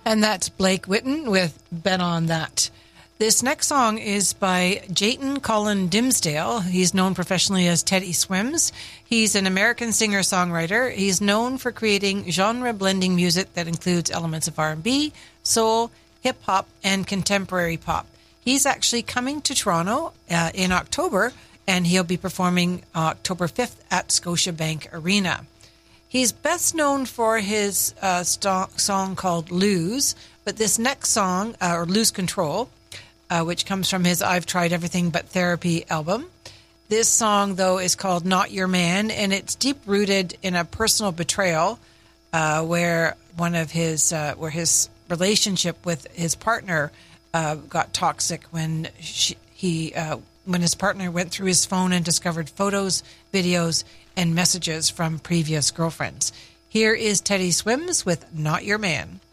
And that's Blake Whitten with Bet on That. This next song is by Jayton Colin Dimsdale. He's known professionally as Teddy Swims. He's an American singer-songwriter. He's known for creating genre-blending music that includes elements of R&B, soul, hip-hop, and contemporary pop. He's actually coming to Toronto in October, and he'll be performing October 5th at Scotiabank Arena. He's best known for his song called Lose, but this next song, or Lose Control, which comes from his I've Tried Everything But Therapy album. This song, though, is called Not Your Man, and it's deep-rooted in a personal betrayal where his relationship with his partner got toxic when when his partner went through his phone and discovered photos, videos, and messages from previous girlfriends. Here is Teddy Swims with Not Your Man.